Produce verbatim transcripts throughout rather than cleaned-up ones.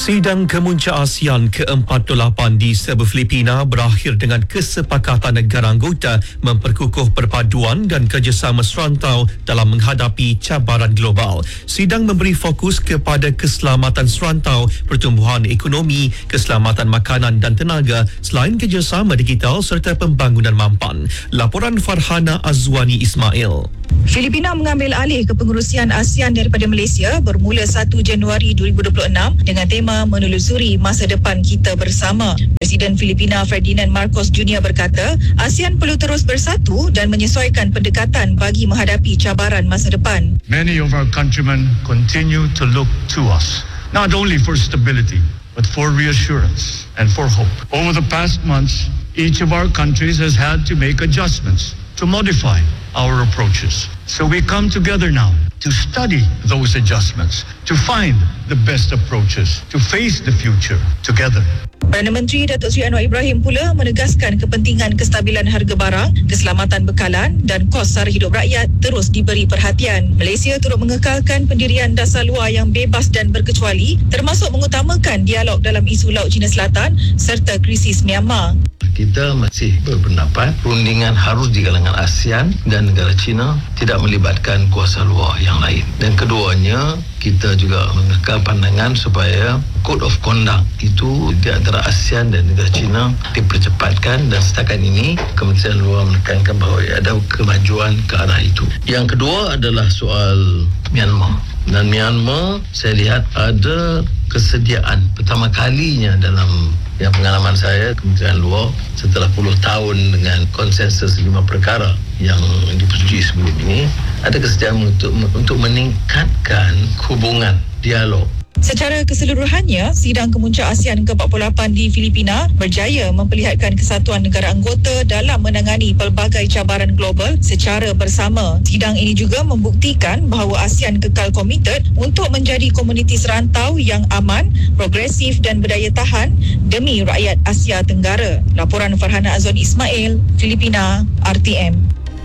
Sidang Kemuncak ASEAN ke empat puluh lapan di Cebu, Filipina berakhir dengan kesepakatan negara anggota memperkukuh perpaduan dan kerjasama serantau dalam menghadapi cabaran global. Sidang memberi fokus kepada keselamatan serantau, pertumbuhan ekonomi, keselamatan makanan dan tenaga selain kerjasama digital serta pembangunan mampan. Laporan Farhana Azwani Ismail. Filipina mengambil alih kepengurusian ASEAN daripada Malaysia bermula satu Januari dua ribu dua puluh enam dengan tema menelusuri masa depan kita bersama. Presiden Filipina Ferdinand Marcos Junior berkata, ASEAN perlu terus bersatu dan menyesuaikan pendekatan bagi menghadapi cabaran masa depan. Many of our countrymen continue to look to us, not only for stability, but for reassurance and for hope. Over the past months, each of our countries has had to make adjustments to modify our approaches. So we come together now to study those adjustments, to find the best approaches, to face the future together. Perdana Menteri Datuk Seri Anwar Ibrahim pula menegaskan kepentingan kestabilan harga barang, keselamatan bekalan dan kos sara hidup rakyat terus diberi perhatian. Malaysia turut mengekalkan pendirian dasar luar yang bebas dan berkecuali, termasuk mengutamakan dialog dalam isu Laut Cina Selatan serta krisis Myanmar. Kita masih berpendapat perundingan harus di kalangan ASEAN dan negara China, tidak melibatkan kuasa luar yang lain. Dan keduanya, kita juga mengekal pandangan supaya Code of Conduct itu di antara ASEAN dan negara China dipercepatkan, dan setakat ini Kementerian Luar menekankan bahawa ada kemajuan ke arah itu. Yang kedua adalah soal Myanmar. Dan Myanmar, saya lihat ada kesediaan pertama kalinya dalam yang pengalaman saya Kementerian Luar setelah puluh tahun dengan konsensus lima perkara yang dipersetujui sebelum ini, ada kesediaan untuk untuk meningkatkan hubungan dialog. Secara keseluruhannya, Sidang Kemuncak ASEAN ke empat puluh lapan di Filipina berjaya memperlihatkan kesatuan negara anggota dalam menangani pelbagai cabaran global secara bersama. Sidang ini juga membuktikan bahawa ASEAN kekal komited untuk menjadi komuniti serantau yang aman, progresif dan berdaya tahan demi rakyat Asia Tenggara. Laporan Farhana Azwan Ismail, Filipina, R T M.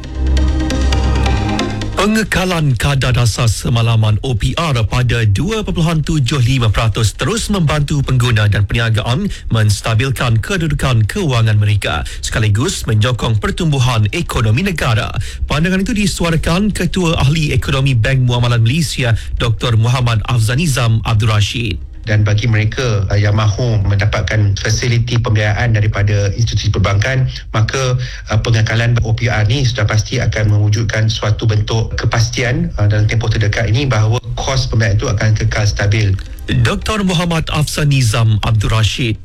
Pengekalan kadar dasar semalaman O P R pada dua perpuluhan tujuh lima peratus terus membantu pengguna dan perniagaan menstabilkan kedudukan kewangan mereka sekaligus menyokong pertumbuhan ekonomi negara. Pandangan itu disuarakan Ketua Ahli Ekonomi Bank Muamalat Malaysia Doktor Muhammad Afzal Nizam Abdul Rashid. Dan bagi mereka uh, yang mahu mendapatkan fasiliti pembiayaan daripada institusi perbankan, maka uh, pengekalan O P R ni sudah pasti akan mewujudkan suatu bentuk kepastian uh, dalam tempoh terdekat ini bahawa kos pembiayaan itu akan kekal stabil. Doktor Muhammad Afzal Nizam Abdul Rashid.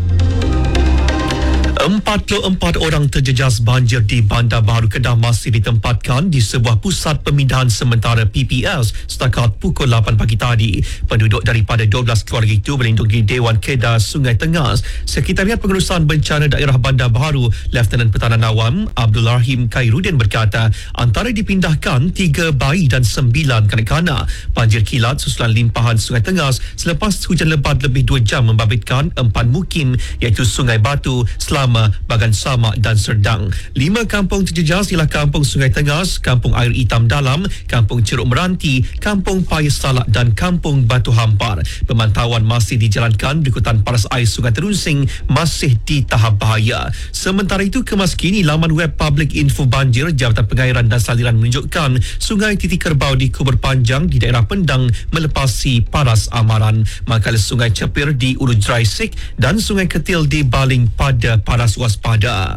empat puluh empat orang terjejas banjir di Bandar Baru Kedah masih ditempatkan di sebuah pusat pemindahan sementara P P S setakat pukul lapan pagi tadi. Penduduk daripada dua belas keluarga itu berlindung di Dewan Kedah Sungai Tengas. Sekretariat Pengurusan Bencana Daerah Bandar Baru, Lieutenant Pertahanan Awam Abdul Rahim Khairuddin berkata, antara dipindahkan tiga bayi dan sembilan kanak-kanak. Banjir kilat susulan limpahan Sungai Tengas selepas hujan lebat lebih dua jam membabitkan empat mukim iaitu Sungai Batu, Selama, Bagan Samak dan Serdang. Lima kampung terjejas ialah Kampung Sungai Tengas, Kampung Air Hitam Dalam, Kampung Ceruk Meranti, Kampung Payas Salak dan Kampung Batu Hampar. Pemantauan masih dijalankan berikutan paras air Sungai Terunsing masih di tahap bahaya. Sementara itu, kemas kini laman web Public Info Banjir Jabatan Pengairan dan Saliran menunjukkan Sungai Titi Kerbau di Kubur Panjang di daerah Pendang melepasi paras amaran. Manakala Sungai Cepir di Ulu Draisik dan Sungai Ketil di Baling pada paras waspada.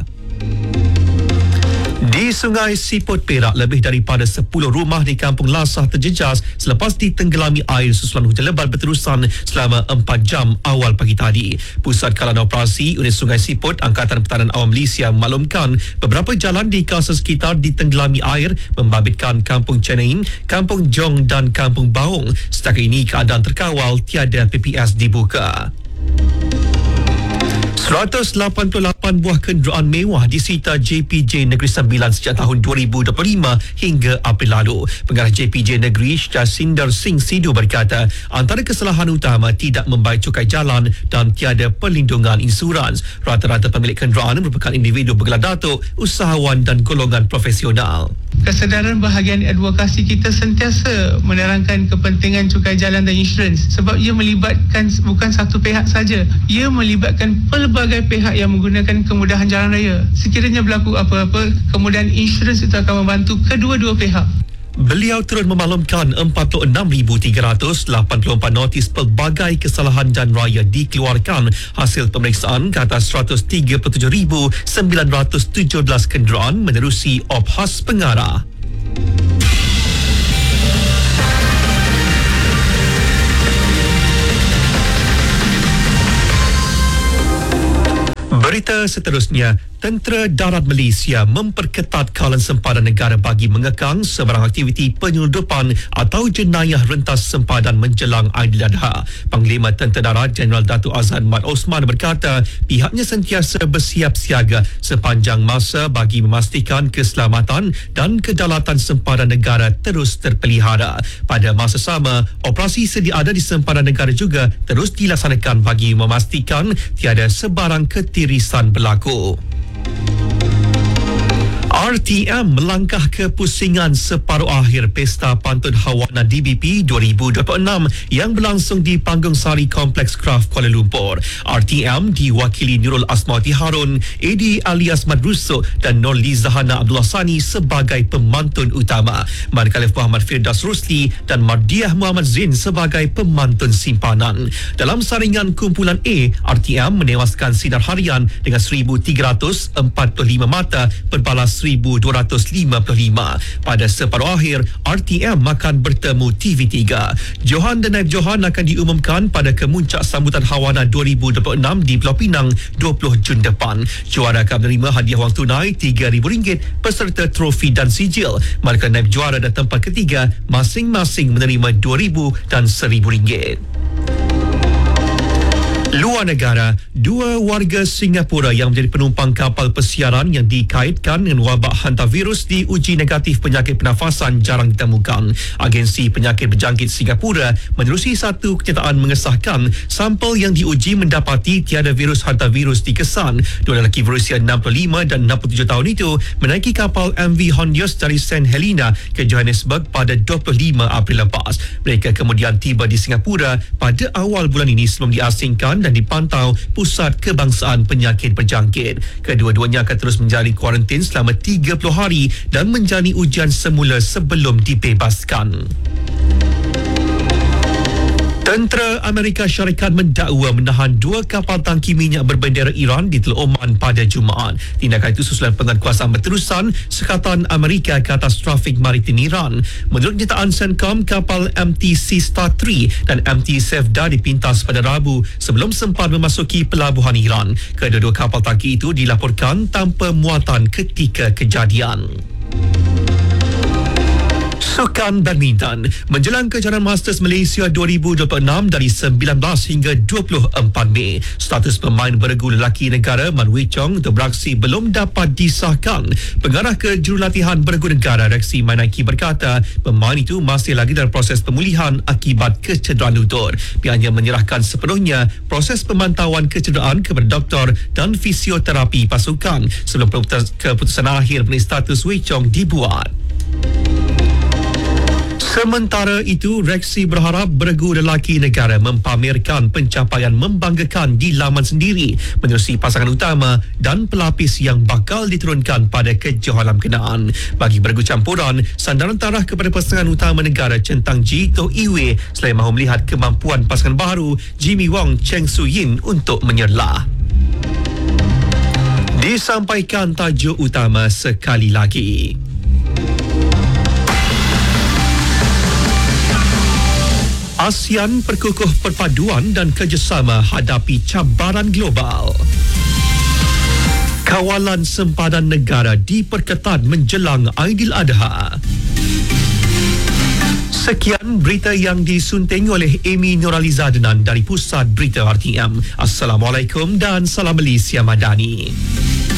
Di Sungai Siput Perak, lebih daripada sepuluh rumah di Kampung Lasah terjejas selepas ditenggelami air susulan hujan lebat berterusan selama empat jam awal pagi tadi. Pusat Kawalan Operasi Unit Sungai Siput Angkatan Pertahanan Awam Malaysia memaklumkan beberapa jalan di kawasan sekitar ditenggelami air membabitkan Kampung Cenain, Kampung Jong dan Kampung Baung. Setakat ini keadaan terkawal, tiada P P S dibuka. seratus lapan puluh lapan lapan buah kenderaan mewah disita J P J Negeri Sembilan sejak tahun dua ribu dua puluh lima hingga April lalu. Pengarah J P J Negeri Jasinder Singh Sidhu berkata, antara kesalahan utama tidak membayar cukai jalan dan tiada perlindungan insurans. Rata-rata pemilik kenderaan merupakan individu bergelar datuk, usahawan dan golongan profesional. Kesedaran bahagian advokasi kita sentiasa menerangkan kepentingan cukai jalan dan insurans sebab ia melibatkan bukan satu pihak saja, ia melibatkan pelbagai pihak yang menggunakan kemudahan jalan raya. Sekiranya berlaku apa-apa, kemudahan insurans itu akan membantu kedua-dua pihak. Beliau turut memaklumkan empat puluh enam ribu tiga ratus lapan puluh empat notis pelbagai kesalahan jalan raya dikeluarkan hasil pemeriksaan ke atas seratus tiga puluh tujuh ribu sembilan ratus tujuh belas kenderaan menerusi Ophas Pengarah. Berita seterusnya, Tentera Darat Malaysia memperketat kawalan sempadan negara bagi mengekang sebarang aktiviti penyelundupan atau jenayah rentas sempadan menjelang Aidiladha. Panglima Tentera Darat Jeneral Datuk Azhan Mat Osman berkata pihaknya sentiasa bersiap siaga sepanjang masa bagi memastikan keselamatan dan kedaulatan sempadan negara terus terpelihara. Pada masa sama, operasi sedia ada di sempadan negara juga terus dilaksanakan bagi memastikan tiada sebarang ketirisan berlaku. R T M melangkah ke pusingan separuh akhir Pesta Pantun Hawana D B P dua ribu dua puluh enam yang berlangsung di Panggung Sari Kompleks Kraft Kuala Lumpur. R T M diwakili Nurul Asmawati Harun, Edi alias Madruso dan Norli Zahana Abdullah Sani sebagai pemantun utama, manakala Muhammad Firdaus Rusli dan Mardiah Muhammad Zain sebagai pemantun simpanan. Dalam saringan kumpulan A, R T M menewaskan sinar harian dengan seribu tiga ratus empat puluh lima mata berbalas seribu dua ratus lima puluh lima. Pada separuh akhir, R T M akan bertemu T V tiga. Johan dan Naib Johan akan diumumkan pada kemuncak sambutan Hawana dua ribu dua puluh enam di Pulau Pinang dua puluh Jun depan. Juara akan menerima hadiah wang tunai tiga ribu ringgit beserta trofi dan sijil, manakala Naib Juara dan tempat ketiga masing-masing menerima dua ribu dan seribu ringgit. Luar negara, dua warga Singapura yang menjadi penumpang kapal persiaran yang dikaitkan dengan wabak hantavirus diuji negatif penyakit pernafasan jarang ditemukan. Agensi Penyakit Berjangkit Singapura menerusi satu kenyataan mengesahkan sampel yang diuji mendapati tiada virus hantavirus dikesan. Dua lelaki berusia enam puluh lima dan enam puluh tujuh tahun itu menaiki kapal M V Hondius dari Saint Helena ke Johannesburg pada dua puluh lima April lepas. Mereka kemudian tiba di Singapura pada awal bulan ini sebelum diasingkan dan dipantau Pusat Kebangsaan Penyakit Berjangkit. Kedua-duanya akan terus menjalani kuarantin selama tiga puluh hari dan menjalani ujian semula sebelum dibebaskan. Tentera Amerika Syarikat mendakwa menahan dua kapal tangki minyak berbendera Iran di Teluk Oman pada Jumaat. Tindakan itu susulan penguatkuasaan berterusan Sekatan Amerika ke atas trafik maritim Iran. Menurut kenyataan CENTCOM, kapal M T C Star tiga dan M T Sevda dipintas pada Rabu sebelum sempat memasuki pelabuhan Iran. Kedua-dua kapal tangki itu dilaporkan tanpa muatan ketika kejadian. Sukan badminton menjelang kejuaraan Masters Malaysia dua ribu dua puluh enam dari sembilan belas hingga dua puluh empat Mei. Status pemain beregu lelaki negara Man Wee Chong untuk beraksi belum dapat disahkan. Pengarah kejurulatihan beregu negara Reksi Mainaiki berkata pemain itu masih lagi dalam proses pemulihan akibat kecederaan lutut. Pihaknya menyerahkan sepenuhnya proses pemantauan kecederaan kepada doktor dan fisioterapi pasukan sebelum keputusan akhir mengenai status Wee Chong dibuat. Sementara itu, Reksi berharap beregu lelaki negara mempamerkan pencapaian membanggakan di laman sendiri menerusi pasangan utama dan pelapis yang bakal diturunkan pada kejohanan berkenaan. Bagi beregu campuran, sandaran tarah kepada pasangan utama negara Centang Ji Toh Iwe selain mahu melihat kemampuan pasangan baru Jimmy Wong Cheng Su Yin untuk menyerlah. Disampaikan tajuk utama sekali lagi. ASEAN perkukuh perpaduan dan kerjasama hadapi cabaran global. Kawalan sempadan negara diperketat menjelang Aidiladha. Sekian berita yang disunting oleh Amy Nuraliza Denan dari Pusat Berita R T M. Assalamualaikum dan salam Malaysia Madani.